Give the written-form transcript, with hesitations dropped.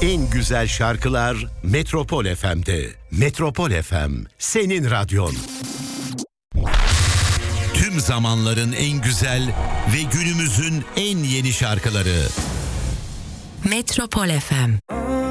En güzel şarkılar Metropol FM'de. Metropol FM, senin radyon. Tüm zamanların en güzel ve günümüzün en yeni şarkıları. Metropol FM.